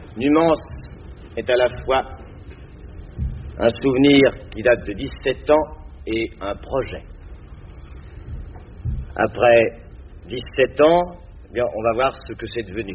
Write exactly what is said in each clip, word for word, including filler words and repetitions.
Numance est à la fois un souvenir qui date de dix-sept ans et un projet. Après dix-sept ans, eh bien, on va voir ce que c'est devenu.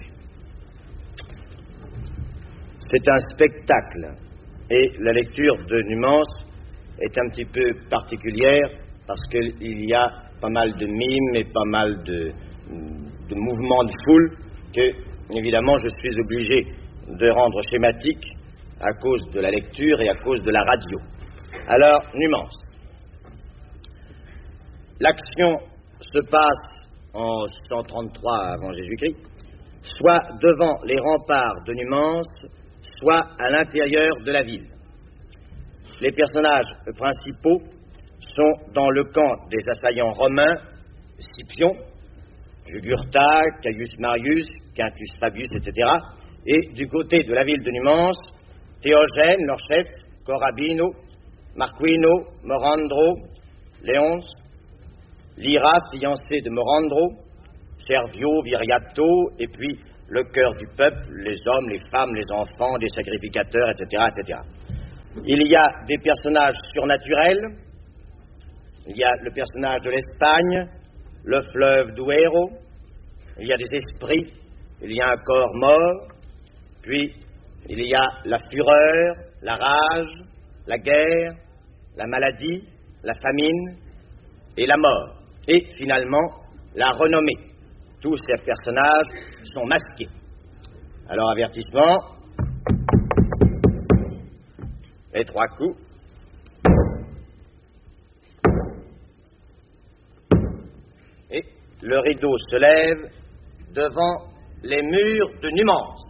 C'est un spectacle et la lecture de Numance est un petit peu particulière parce qu'il y a pas mal de mimes et pas mal de, de mouvements de foule que, évidemment, je suis obligé de rendre schématique à cause de la lecture et à cause de la radio. Alors, Numance. L'action se passe en cent trente-trois avant Jésus-Christ, soit devant les remparts de Numance, soit à l'intérieur de la ville. Les personnages principaux sont dans le camp des assaillants romains, Scipion, Jugurtha, Caius Marius, Quintus Fabius, et cetera, et du côté de la ville de Numance, Théogène, leur chef, Corabino, Marquino, Morandro, Léonce, Lyra, fiancée de Morandro, Servio, Viriato, et puis le cœur du peuple, les hommes, les femmes, les enfants, les sacrificateurs, et cetera, et cetera. Il y a des personnages surnaturels, il y a le personnage de l'Espagne, le fleuve Duero, il y a des esprits, il y a un corps mort, puis il y a la fureur, la rage, la guerre, la maladie, la famine et la mort. Et finalement, la renommée. Tous ces personnages sont masqués. Alors, avertissement. Et trois coups. Et le rideau se lève devant les murs de Numance.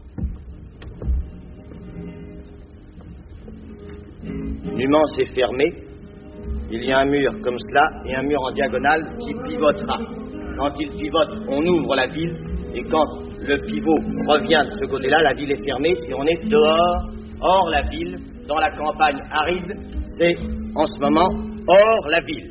Numance est fermée. Il y a un mur comme cela et un mur en diagonale qui pivotera. Quand il pivote, on ouvre la ville et quand le pivot revient de ce côté-là, la ville est fermée et on est dehors, hors la ville, dans la campagne aride. C'est en ce moment hors la ville.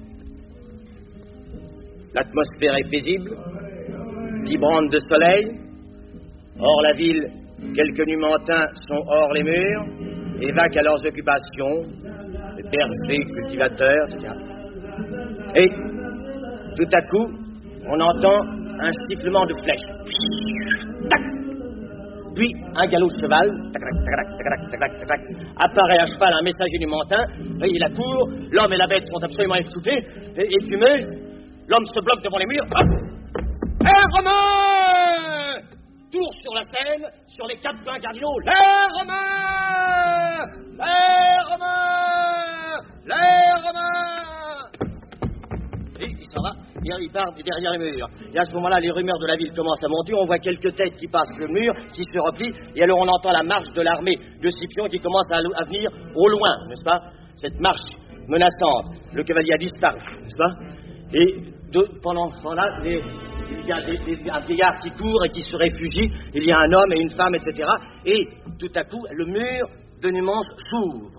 L'atmosphère est paisible, vibrante de soleil. Hors la ville, quelques Numantins sont hors les murs et vaquent à leurs occupations, les bergers, cultivateurs, et cetera. Et tout à coup, on entend un sifflement de flèche. Tac. Puis un galop de cheval. Tac, tac, tac, tac, tac, tac. Apparaît à cheval un messager numantin. Il accourt. L'homme et la bête sont absolument effoutés et, et fumés. L'homme se bloque devant les murs. Hop. Les Romains! Tour sur la scène, sur les quatre points cardinaux. Les Romains! Les Romains! Les Romains! Et il s'en va, il part derrière les murs. Et à ce moment-là, les rumeurs de la ville commencent à monter. On voit quelques têtes qui passent le mur, qui se replient. Et alors on entend la marche de l'armée de Scipion qui commence à, à venir au loin, n'est-ce pas? Cette marche menaçante. Le cavalier a disparu, n'est-ce pas? Et de, pendant ce temps-là, les... il y a des, des, un vieillard qui court et qui se réfugie, il y a un homme et une femme, et cetera. Et tout à coup, le mur de Numance s'ouvre.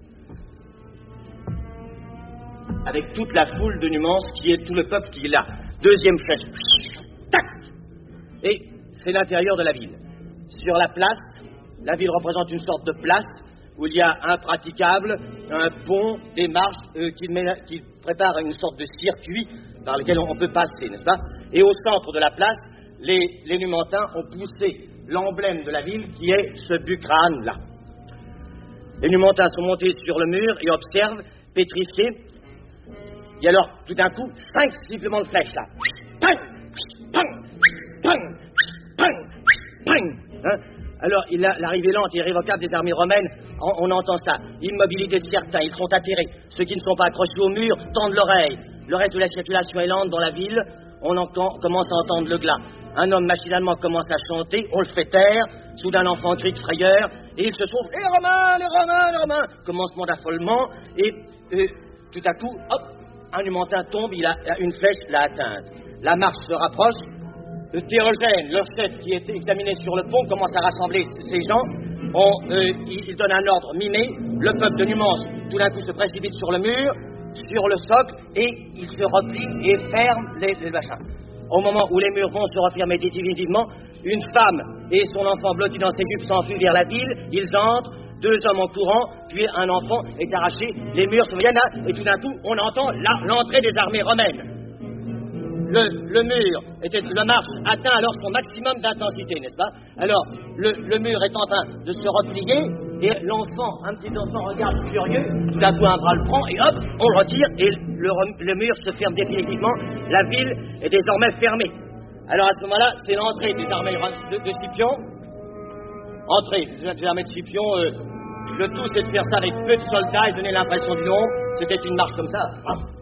Avec toute la foule de Numance, qui est tout le peuple qui est là. Deuxième flèche. Tac! Et c'est l'intérieur de la ville. Sur la place, la ville représente une sorte de place où il y a un praticable, un pont, des marches euh, qui, qui préparent une sorte de circuit par lequel on peut passer, n'est-ce pas? Et au centre de la place, les, les Numantins ont poussé l'emblème de la ville qui est ce bucrane-là. Les Numantins sont montés sur le mur et observent, pétrifiés. Et alors, tout d'un coup, cinq sifflements de flèches, là. Pang! Pang! Pang! Pang! Pang! Hein? Alors, il a l'arrivée lente et irrévocable des armées romaines, on, on entend ça. Immobilité de certains, ils sont atterrés. Ceux qui ne sont pas accrochés au mur tendent l'oreille. Le reste de la circulation est lente dans la ville. On entend, commence à entendre le glas. Un homme machinalement commence à chanter, on le fait taire. Soudain, l'enfant crie de frayeur et il se sauve. Les Romains, les Romains, les Romains! Commencement d'affolement et euh, tout à coup, hop, un Numantin tombe, il a une flèche l'a atteinte. La marche se rapproche. Le Théogène, leur chef qui était examiné sur le pont, commence à rassembler ces gens. On, euh, il, il donne un ordre mimé. Le peuple de Numance, tout d'un coup, se précipite sur le mur, sur le socle, et il se replie et ferme les, les machins. Au moment où les murs vont se refermer définitivement, une femme et son enfant blotti dans ses jupes s'enfuient vers la ville, ils entrent, deux hommes en courant, puis un enfant est arraché, les murs se viennent, et tout d'un coup, on entend l'entrée des armées romaines. Le, le mur, était, la marche atteint alors son maximum d'intensité, n'est-ce pas? Alors, le, le mur est en train de se replier, et l'enfant, un petit enfant regarde curieux, tout d'un coup un bras le prend, et hop, on le retire, et le, le mur se ferme définitivement, la ville est désormais fermée. Alors à ce moment-là, c'est l'entrée des armées de, de Scipion. Entrée des armées de Scipion, euh, le tout c'est de faire ça avec peu de soldats et donner l'impression du nom, c'était une marche comme ça.